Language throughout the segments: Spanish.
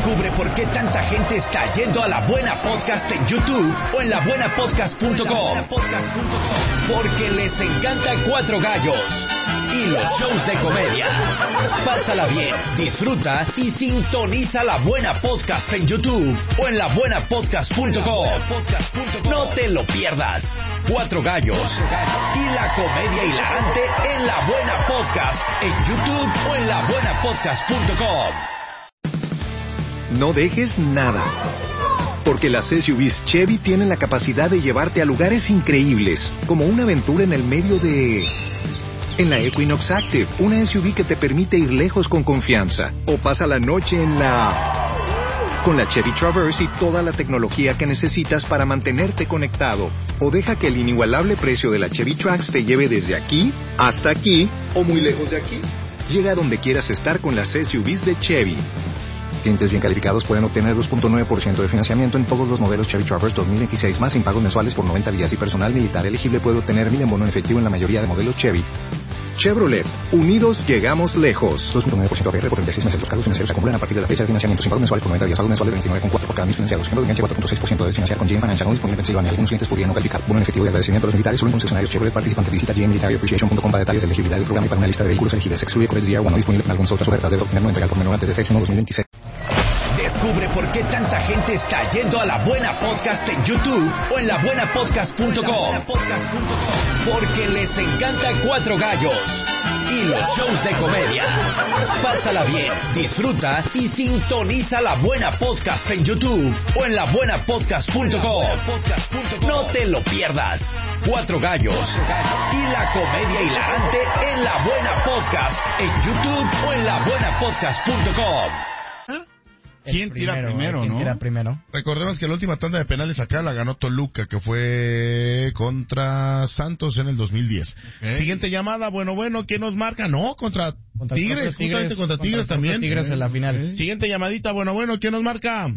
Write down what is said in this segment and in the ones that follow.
Descubre por qué tanta gente está yendo a La Buena Podcast en YouTube o en labuenapodcast.com. Porque les encanta Cuatro Gallos y los shows de comedia. Pásala bien, disfruta y sintoniza La Buena Podcast en YouTube o en labuenapodcast.com. No te lo pierdas. Cuatro Gallos y la comedia hilarante en La Buena Podcast en YouTube o en labuenapodcast.com. No dejes nada, porque las SUVs Chevy tienen la capacidad de llevarte a lugares increíbles, como una aventura en el medio de... En la Equinox Active, una SUV que te permite ir lejos con confianza. O pasa la noche en la... Con la Chevy Traverse y toda la tecnología que necesitas para mantenerte conectado. O deja que el inigualable precio de la Chevy Trax te lleve desde aquí hasta aquí o muy lejos de aquí. Llega a donde quieras estar con las SUVs de Chevy. Clientes bien calificados pueden obtener 2.9% de financiamiento en todos los modelos Chevy Traverse 2026 más sin pagos mensuales por 90 días y personal militar elegible puede obtener 1,000 en bono en efectivo en la mayoría de modelos Chevy. Chevrolet, unidos llegamos lejos. 2.9% APR por 36 meses. Los cargos financieros se acumulan a partir de la fecha de financiamiento sin pagos mensuales por 90 días. Pagos mensuales de 29,4 por cada 1,000 financiados. Ejemplo de enganche 4.6% de financiar con GM Financial no disponible en Pensilvania. Algunos clientes podrían no calificar. Bono en efectivo y agradecimiento a los militares. Solo en concesionarios Chevrolet participantes. Visita gmmilitaryappreciation.com para detalles de elegibilidad del programa y para una lista de vehículos elegibles. Excluye Codes DR1 no disponible en algunas otras ofertas. Debe obtener no entregar por menor antes de 6/1/2026. Descubre por qué tanta gente está yendo a La Buena Podcast en YouTube o en labuenapodcast.com. Porque les encanta Cuatro Gallos y los shows de comedia. Pásala bien, disfruta y sintoniza La Buena Podcast en YouTube o en labuenapodcast.com. No te lo pierdas. Cuatro Gallos y la comedia hilarante en La Buena Podcast en YouTube o en labuenapodcast.com. ¿Quién tira primero, ¿Quién no? tira primero? Recordemos que la última tanda de penales acá la ganó Toluca, que fue contra Santos en el 2010. Okay. Siguiente llamada, bueno, ¿quién nos marca? No, contra Tigres, justamente contra Tigres también. Tigres en la final. Okay. Siguiente llamadita, bueno, ¿quién nos marca?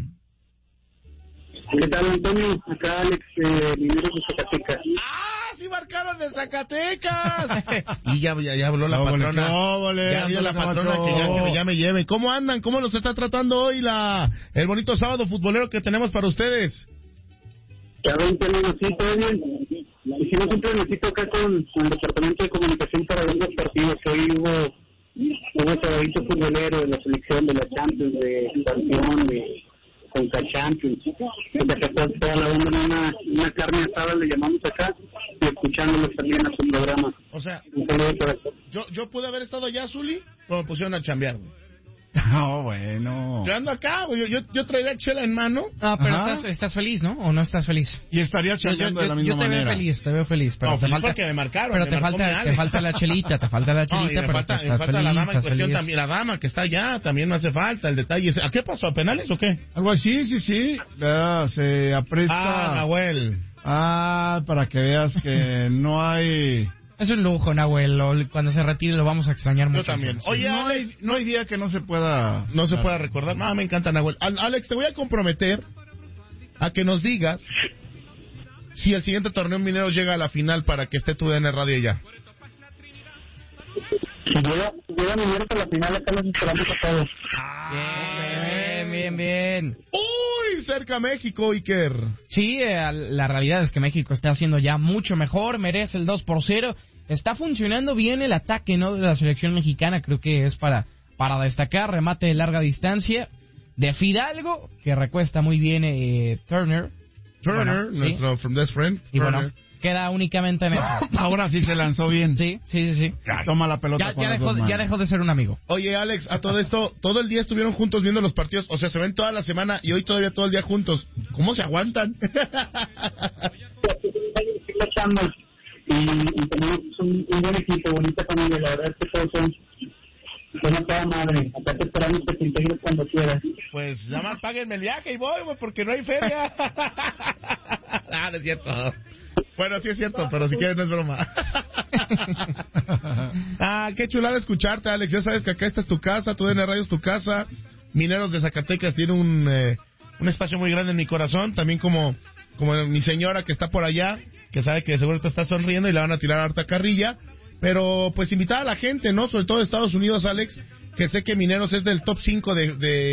¿Qué tal, Antonio? Acá Alex, Mineros de Zacatecas. ¡Ah, sí marcaron de Zacatecas! Y ya habló la patrona. Ya dijo la patrona que ya me lleve. ¿Cómo andan? ¿Cómo los está tratando hoy el bonito sábado futbolero que tenemos para ustedes? Ya ven, Antonio, sí, todo bien. Hicimos un planecito acá con el Departamento de Comunicación para ver los partidos. Hoy hubo sabadito futbolero de la selección, de la Champions, de campeón, de Conca Champions. Toda la onda en una carne asada le llamamos acá y escuchándolos también a su programa. O sea, un saludo para todos. ¿Yo pude haber estado allá, Zuli? ¿O me pusieron a chambear, güey? No, bueno. Yo ando acá, güey. Yo traería chela en mano. Ah, pero estás feliz, ¿no? ¿O no estás feliz? Y estarías chambeando de la misma manera. Te veo feliz. Pero No, te falta, porque me marcaron. pero te falta la chelita, No, y me falta la dama en cuestión también. La dama que está allá también me hace falta. El detalle es, ¿a qué pasó? ¿A penales o qué? Algo así, sí. Se apresta. Nahuel. Para que veas que no hay... Es un lujo, Nahuel. Cuando se retire lo vamos a extrañar mucho. Yo también. Oye, no hay día que no se pueda... No se pueda recordar. Me encanta Nahuel. Alex, te voy a comprometer a que nos digas si el siguiente torneo Mineros llega a la final para que esté tu DN Radio ya. Si llega Mineros a la final, acá los esperamos a todos. Bien. ¡Uy! Cerca México, Iker. Sí, la realidad es que México está haciendo ya mucho mejor, merece el 2-0. Está funcionando bien el ataque, ¿no?, de la selección mexicana, creo que es para destacar. Remate de larga distancia de Fidalgo, que recuesta muy bien Turner, nuestro from best friend. Y bueno, queda únicamente en eso. Ahora sí se lanzó bien. Sí. Toma la pelota ya dejó de ser un amigo. Oye, Alex, a todo esto, todo el día estuvieron juntos viendo los partidos, o sea, se ven toda la semana y hoy todavía todo el día juntos. ¿Cómo se aguantan? Y tenemos un buen equipo, bonita familia, la verdad es que todos son a toda madre. Acá te esperamos que te integres cuando quieras. Pues nada más páguenme el viaje y voy, güey, porque no hay feria. No es cierto. Bueno, sí es cierto, pero si quieres no es broma. Qué chulada escucharte, Alex. Ya sabes que acá esta es tu casa, tu DN Radio es tu casa. Mineros de Zacatecas tiene un espacio muy grande en mi corazón, también como mi señora que está por allá, que sabe que seguro te está sonriendo y le van a tirar harta carrilla. Pero pues invitar a la gente, ¿no? Sobre todo de Estados Unidos, Alex, que sé que Mineros es del top 5 de